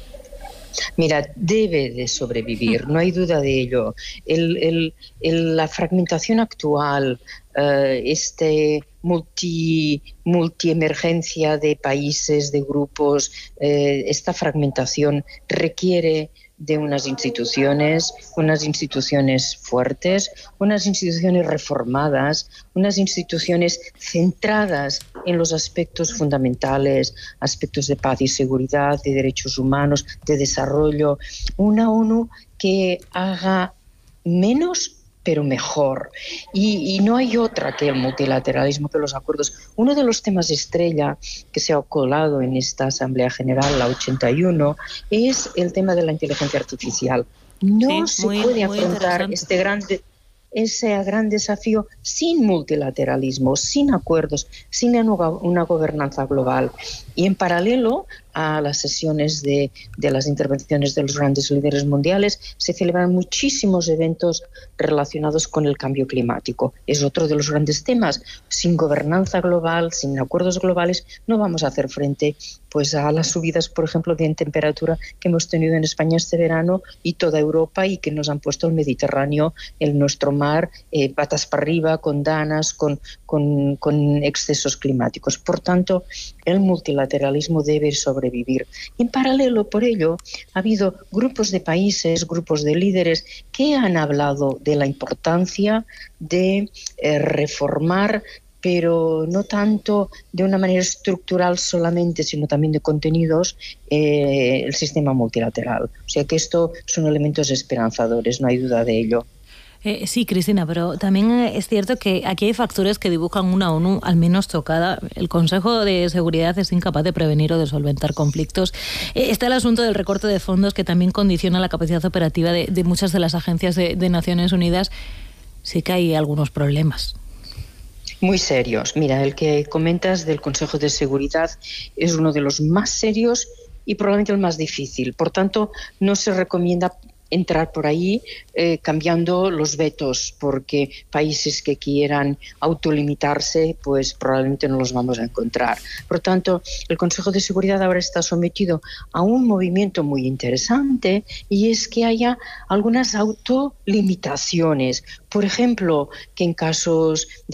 Mira, debe de sobrevivir, no hay duda de ello. El, el, el, la fragmentación actual, uh, este multi, multiemergencia de países, de grupos, eh, esta fragmentación requiere de unas instituciones, unas instituciones fuertes, unas instituciones reformadas, unas instituciones centradas en los aspectos fundamentales, aspectos de paz y seguridad, de derechos humanos, de desarrollo. Una ONU que haga menos pero mejor. Y, y no hay otra que el multilateralismo, que los acuerdos. Uno de los temas estrella que se ha colado en esta Asamblea General, la ochenta y uno, es el tema de la inteligencia artificial. No sí, se muy, puede muy afrontar este gran, ese gran desafío sin multilateralismo, sin acuerdos, sin una, una gobernanza global. Y en paralelo a las sesiones de, de las intervenciones de los grandes líderes mundiales, se celebran muchísimos eventos relacionados con el cambio climático. Es otro de los grandes temas. Sin gobernanza global, sin acuerdos globales, no vamos a hacer frente pues, a las subidas, por ejemplo, de temperatura que hemos tenido en España este verano y toda Europa, y que nos han puesto el Mediterráneo, en nuestro mar, eh, patas para arriba, con danas, con, con, con excesos climáticos. Por tanto, el multilateralismo debe sobrevivir. En paralelo, por ello, ha habido grupos de países, grupos de líderes que han hablado de la importancia de eh, reformar, pero no tanto de una manera estructural solamente, sino también de contenidos, eh, el sistema multilateral. O sea que esto son elementos esperanzadores, no hay duda de ello. Eh, sí, Cristina, pero también es cierto que aquí hay factores que dibujan una ONU al menos tocada. El Consejo de Seguridad es incapaz de prevenir o de solventar conflictos. Eh, está el asunto del recorte de fondos, que también condiciona la capacidad operativa de, de muchas de las agencias de, de Naciones Unidas. Sí que hay algunos problemas. Muy serios. Mira, el que comentas del Consejo de Seguridad es uno de los más serios y probablemente el más difícil. Por tanto, no se recomienda entrar por ahí eh, cambiando los vetos, porque países que quieran autolimitarse, pues probablemente no los vamos a encontrar. Por tanto, el Consejo de Seguridad ahora está sometido a un movimiento muy interesante, y es que haya algunas autolimitaciones. Por ejemplo, que en casos de